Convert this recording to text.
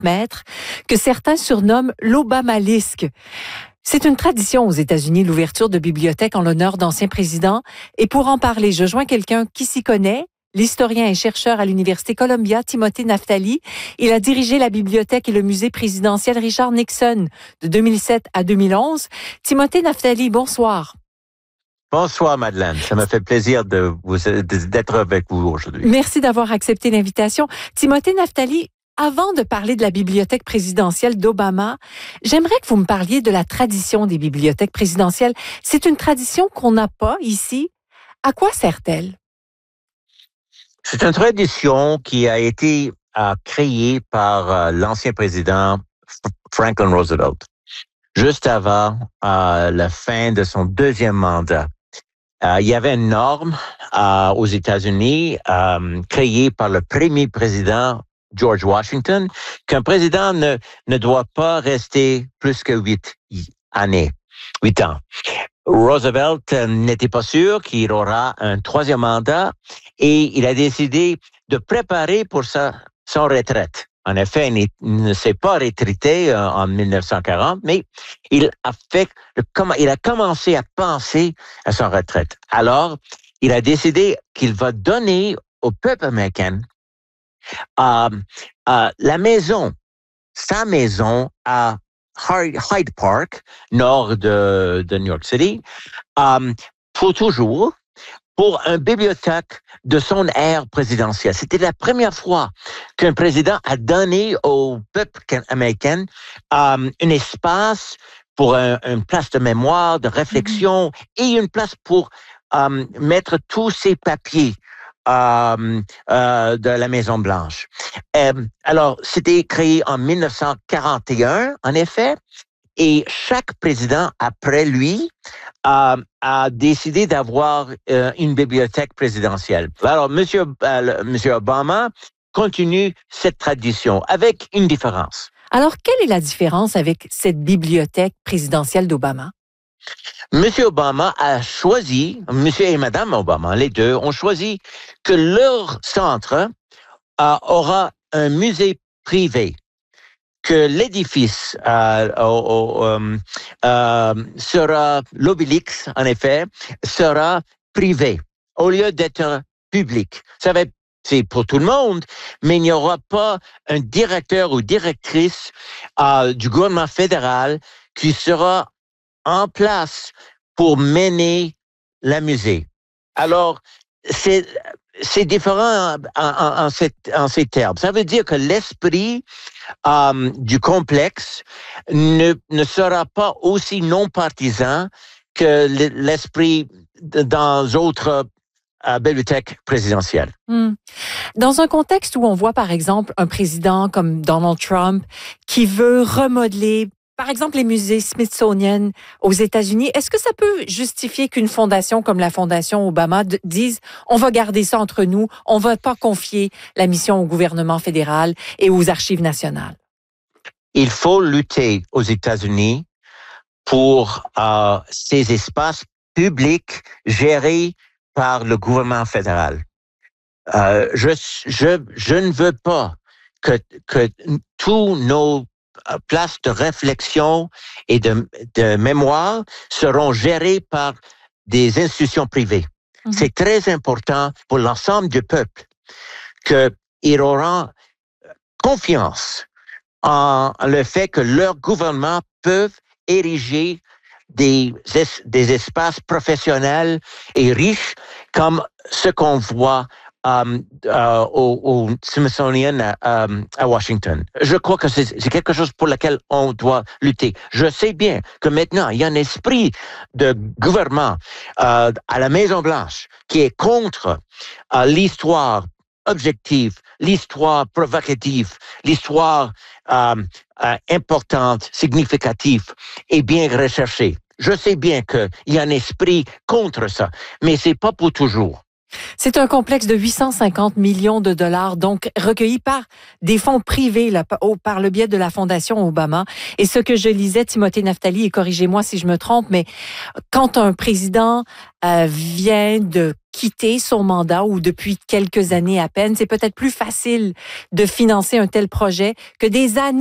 mètres, que certains surnomment l'Obamalisque. C'est une tradition aux États-Unis, l'ouverture de bibliothèques en l'honneur d'anciens présidents. Et pour en parler, je joins quelqu'un qui s'y connaît, l'historien et chercheur à l'Université Columbia, Timothée Naftali. Il a dirigé la bibliothèque et le musée présidentiel Richard Nixon de 2007 à 2011. Timothée Naftali, bonsoir. Bonsoir, Madeleine. Ça me fait plaisir d'être avec vous aujourd'hui. Merci d'avoir accepté l'invitation. Timothée Naftali, avant de parler de la bibliothèque présidentielle d'Obama, j'aimerais que vous me parliez de la tradition des bibliothèques présidentielles. C'est une tradition qu'on n'a pas ici. À quoi sert-elle? C'est une tradition qui a été créée par l'ancien président Franklin Roosevelt, juste avant la fin de son deuxième mandat. Il y avait une norme aux États-Unis créée par le premier président George Washington, qu'un président ne doit pas rester plus que 8 ans. Roosevelt n'était pas sûr qu'il aura un troisième mandat et il a décidé de préparer pour son retraite. En effet, il ne s'est pas retraité en 1940, mais il a commencé à penser à son retraite. Alors, il a décidé qu'il va donner au peuple américain sa maison à Hyde Park, nord de New York City, pour toujours, pour une bibliothèque de son ère présidentielle. C'était la première fois qu'un président a donné au peuple américain un espace pour une place de mémoire, de réflexion et une place pour mettre tous ses papiers de la Maison-Blanche. Alors, c'était créé en 1941, en effet, et chaque président après lui a décidé d'avoir une bibliothèque présidentielle. Alors, Monsieur Obama continue cette tradition avec une différence. Alors, quelle est la différence avec cette bibliothèque présidentielle d'Obama? Monsieur Obama a choisi, Monsieur et Madame Obama, les deux, ont choisi que leur centre aura un musée privé, que l'édifice sera, l'Obélix, en effet, sera privé au lieu d'être public. C'est pour tout le monde, mais il n'y aura pas un directeur ou directrice du gouvernement fédéral qui sera en place pour mener la musée. Alors, c'est différent en ces termes. Ça veut dire que l'esprit du complexe ne sera pas aussi non partisan que l'esprit dans d'autres bibliothèques présidentielles. Dans un contexte où on voit, par exemple, un président comme Donald Trump qui veut remodeler par exemple, les musées Smithsonian aux États-Unis, est-ce que ça peut justifier qu'une fondation comme la Fondation Obama dise « on va garder ça entre nous, on va pas confier la mission au gouvernement fédéral et aux archives nationales ». Il faut lutter aux États-Unis pour ces espaces publics gérés par le gouvernement fédéral. Je ne veux pas que tous nos places de réflexion et de mémoire seront gérées par des institutions privées. C'est très important pour l'ensemble du peuple qu'ils auront confiance en le fait que leur gouvernement peuvent ériger des espaces professionnels et riches comme ce qu'on voit au Smithsonian à Washington. Je crois que c'est quelque chose pour lequel on doit lutter. Je sais bien que maintenant, il y a un esprit de gouvernement à la Maison-Blanche qui est contre l'histoire objective, l'histoire provocative, l'histoire importante, significative et bien recherchée. Je sais bien qu'il y a un esprit contre ça, mais c'est pas pour toujours. C'est un complexe de 850 millions de dollars, donc recueillis par des fonds privés là, par le biais de la Fondation Obama. Et ce que je lisais, Timothée Naftali, et corrigez-moi si je me trompe, mais quand un président vient de quitter son mandat ou depuis quelques années à peine, c'est peut-être plus facile de financer un tel projet que des années